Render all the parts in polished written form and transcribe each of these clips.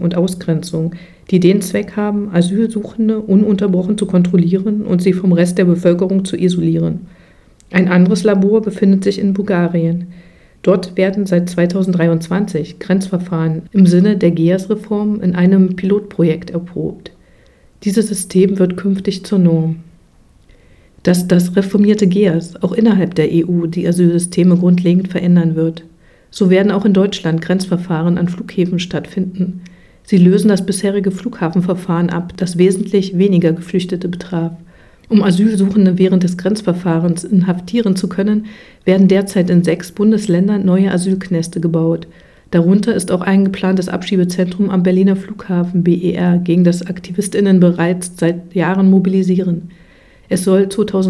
und Ausgrenzung, die den Zweck haben, Asylsuchende ununterbrochen zu kontrollieren und sie vom Rest der Bevölkerung zu isolieren. Ein anderes Labor befindet sich in Bulgarien. Dort werden seit 2023 Grenzverfahren im Sinne der GEAS-Reform in einem Pilotprojekt erprobt. Dieses System wird künftig zur Norm. Dass das reformierte GEAS auch innerhalb der EU die Asylsysteme grundlegend verändern wird. So werden auch in Deutschland Grenzverfahren an Flughäfen stattfinden. Sie lösen das bisherige Flughafenverfahren ab, das wesentlich weniger Geflüchtete betraf. Um Asylsuchende während des Grenzverfahrens inhaftieren zu können, werden derzeit in 6 Bundesländern neue Asylknäste gebaut. Darunter ist auch ein geplantes Abschiebezentrum am Berliner Flughafen BER, gegen das AktivistInnen bereits seit Jahren mobilisieren. Es soll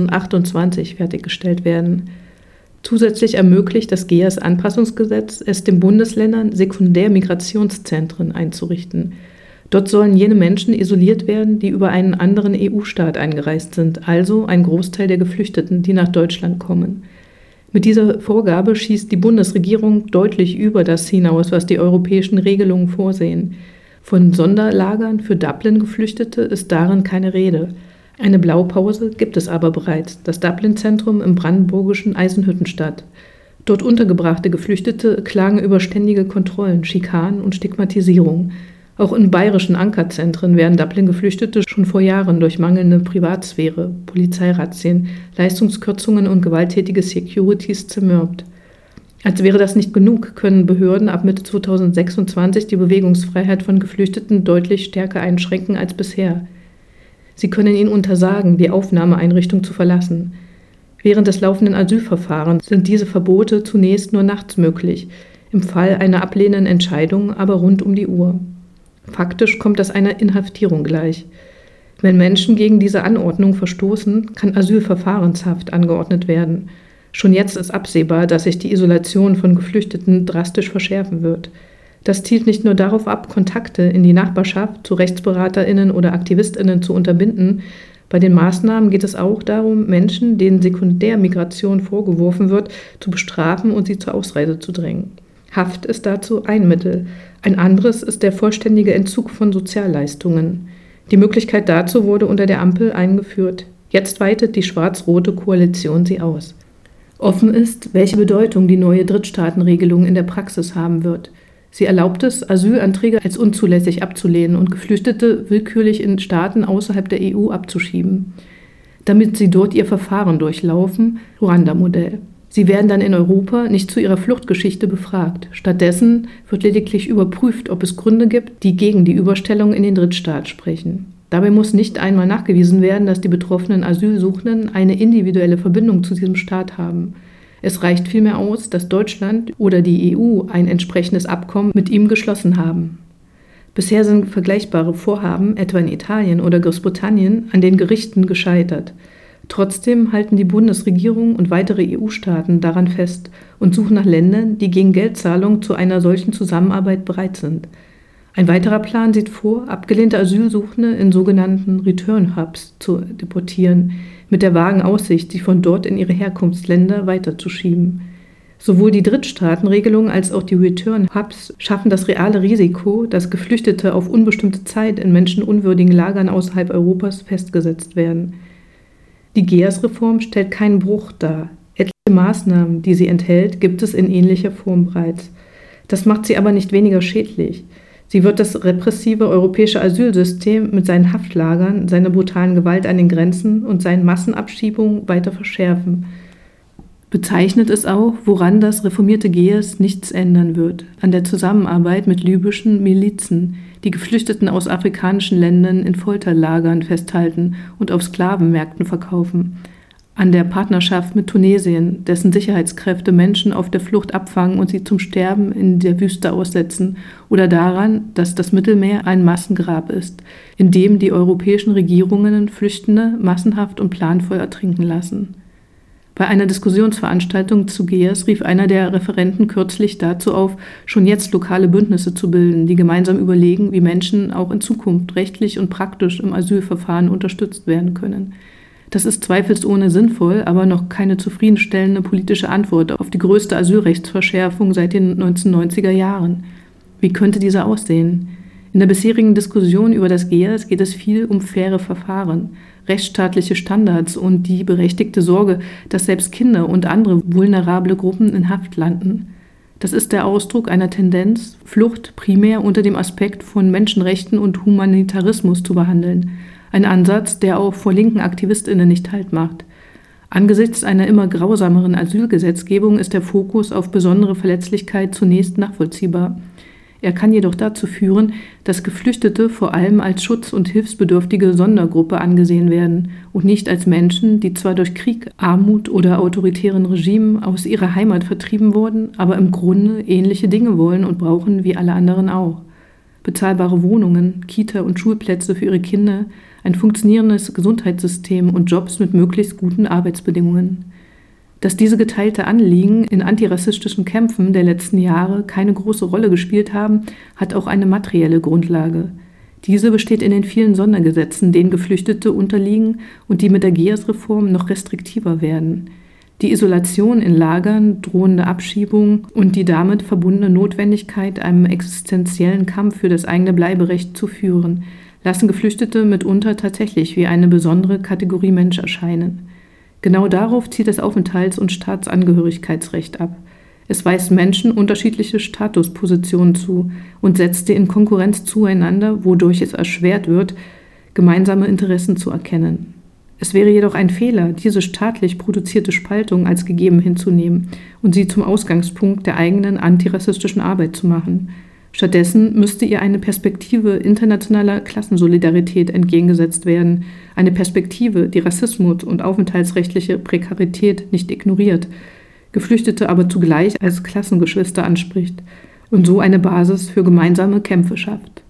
2028 fertiggestellt werden. Zusätzlich ermöglicht das GEAS-Anpassungsgesetz es den Bundesländern, Sekundärmigrationszentren einzurichten. Dort sollen jene Menschen isoliert werden, die über einen anderen EU-Staat eingereist sind, also ein Großteil der Geflüchteten, die nach Deutschland kommen. Mit dieser Vorgabe schießt die Bundesregierung deutlich über das hinaus, was die europäischen Regelungen vorsehen. Von Sonderlagern für Dublin-Geflüchtete ist darin keine Rede. Eine Blaupause gibt es aber bereits, das Dublin-Zentrum im brandenburgischen Eisenhüttenstadt. Dort untergebrachte Geflüchtete klagen über ständige Kontrollen, Schikanen und Stigmatisierung. Auch in bayerischen Ankerzentren werden Dublin-Geflüchtete schon vor Jahren durch mangelnde Privatsphäre, Polizeirazzien, Leistungskürzungen und gewalttätige Securities zermürbt. Als wäre das nicht genug, können Behörden ab Mitte 2026 die Bewegungsfreiheit von Geflüchteten deutlich stärker einschränken als bisher. Sie können ihnen untersagen, die Aufnahmeeinrichtung zu verlassen. Während des laufenden Asylverfahrens sind diese Verbote zunächst nur nachts möglich, im Fall einer ablehnenden Entscheidung aber rund um die Uhr. Faktisch kommt das einer Inhaftierung gleich. Wenn Menschen gegen diese Anordnung verstoßen, kann Asylverfahrenshaft angeordnet werden. Schon jetzt ist absehbar, dass sich die Isolation von Geflüchteten drastisch verschärfen wird. Das zielt nicht nur darauf ab, Kontakte in die Nachbarschaft zu RechtsberaterInnen oder AktivistInnen zu unterbinden. Bei den Maßnahmen geht es auch darum, Menschen, denen Sekundärmigration vorgeworfen wird, zu bestrafen und sie zur Ausreise zu drängen. Haft ist dazu ein Mittel. Ein anderes ist der vollständige Entzug von Sozialleistungen. Die Möglichkeit dazu wurde unter der Ampel eingeführt. Jetzt weitet die schwarz-rote Koalition sie aus. Offen ist, welche Bedeutung die neue Drittstaatenregelung in der Praxis haben wird. Sie erlaubt es, Asylanträge als unzulässig abzulehnen und Geflüchtete willkürlich in Staaten außerhalb der EU abzuschieben, damit sie dort ihr Verfahren durchlaufen, Ruanda-Modell. Sie werden dann in Europa nicht zu ihrer Fluchtgeschichte befragt. Stattdessen wird lediglich überprüft, ob es Gründe gibt, die gegen die Überstellung in den Drittstaat sprechen. Dabei muss nicht einmal nachgewiesen werden, dass die betroffenen Asylsuchenden eine individuelle Verbindung zu diesem Staat haben. Es reicht vielmehr aus, dass Deutschland oder die EU ein entsprechendes Abkommen mit ihm geschlossen haben. Bisher sind vergleichbare Vorhaben, etwa in Italien oder Großbritannien, an den Gerichten gescheitert. Trotzdem halten die Bundesregierung und weitere EU-Staaten daran fest und suchen nach Ländern, die gegen Geldzahlung zu einer solchen Zusammenarbeit bereit sind. Ein weiterer Plan sieht vor, abgelehnte Asylsuchende in sogenannten Return-Hubs zu deportieren, mit der vagen Aussicht, sie von dort in ihre Herkunftsländer weiterzuschieben. Sowohl die Drittstaatenregelung als auch die Return-Hubs schaffen das reale Risiko, dass Geflüchtete auf unbestimmte Zeit in menschenunwürdigen Lagern außerhalb Europas festgesetzt werden. Die GEAS-Reform stellt keinen Bruch dar. Etliche Maßnahmen, die sie enthält, gibt es in ähnlicher Form bereits. Das macht sie aber nicht weniger schädlich. Sie wird das repressive europäische Asylsystem mit seinen Haftlagern, seiner brutalen Gewalt an den Grenzen und seinen Massenabschiebungen weiter verschärfen. Bezeichnet ist auch, woran das reformierte GEAS nichts ändern wird: an der Zusammenarbeit mit libyschen Milizen, die Geflüchteten aus afrikanischen Ländern in Folterlagern festhalten und auf Sklavenmärkten verkaufen, an der Partnerschaft mit Tunesien, dessen Sicherheitskräfte Menschen auf der Flucht abfangen und sie zum Sterben in der Wüste aussetzen, oder daran, dass das Mittelmeer ein Massengrab ist, in dem die europäischen Regierungen Flüchtende massenhaft und planvoll ertrinken lassen. Bei einer Diskussionsveranstaltung zu GEAS rief einer der Referenten kürzlich dazu auf, schon jetzt lokale Bündnisse zu bilden, die gemeinsam überlegen, wie Menschen auch in Zukunft rechtlich und praktisch im Asylverfahren unterstützt werden können. Das ist zweifelsohne sinnvoll, aber noch keine zufriedenstellende politische Antwort auf die größte Asylrechtsverschärfung seit den 1990er Jahren. Wie könnte diese aussehen? In der bisherigen Diskussion über das GEAS geht es viel um faire Verfahren, rechtsstaatliche Standards und die berechtigte Sorge, dass selbst Kinder und andere vulnerable Gruppen in Haft landen. Das ist der Ausdruck einer Tendenz, Flucht primär unter dem Aspekt von Menschenrechten und Humanitarismus zu behandeln. Ein Ansatz, der auch vor linken AktivistInnen nicht Halt macht. Angesichts einer immer grausameren Asylgesetzgebung ist der Fokus auf besondere Verletzlichkeit zunächst nachvollziehbar. Er kann jedoch dazu führen, dass Geflüchtete vor allem als schutz- und hilfsbedürftige Sondergruppe angesehen werden und nicht als Menschen, die zwar durch Krieg, Armut oder autoritären Regimen aus ihrer Heimat vertrieben wurden, aber im Grunde ähnliche Dinge wollen und brauchen wie alle anderen auch. Bezahlbare Wohnungen, Kita- und Schulplätze für ihre Kinder, ein funktionierendes Gesundheitssystem und Jobs mit möglichst guten Arbeitsbedingungen. Dass diese geteilte Anliegen in antirassistischen Kämpfen der letzten Jahre keine große Rolle gespielt haben, hat auch eine materielle Grundlage. Diese besteht in den vielen Sondergesetzen, denen Geflüchtete unterliegen und die mit der GEAS-Reform noch restriktiver werden. Die Isolation in Lagern, drohende Abschiebung und die damit verbundene Notwendigkeit, einem existenziellen Kampf für das eigene Bleiberecht zu führen, lassen Geflüchtete mitunter tatsächlich wie eine besondere Kategorie Mensch erscheinen. Genau darauf zielt das Aufenthalts- und Staatsangehörigkeitsrecht ab. Es weist Menschen unterschiedliche Statuspositionen zu und setzt sie in Konkurrenz zueinander, wodurch es erschwert wird, gemeinsame Interessen zu erkennen. Es wäre jedoch ein Fehler, diese staatlich produzierte Spaltung als gegeben hinzunehmen und sie zum Ausgangspunkt der eigenen antirassistischen Arbeit zu machen. Stattdessen müsste ihr eine Perspektive internationaler Klassensolidarität entgegengesetzt werden, eine Perspektive, die Rassismus und aufenthaltsrechtliche Prekarität nicht ignoriert, Geflüchtete aber zugleich als Klassengeschwister anspricht und so eine Basis für gemeinsame Kämpfe schafft.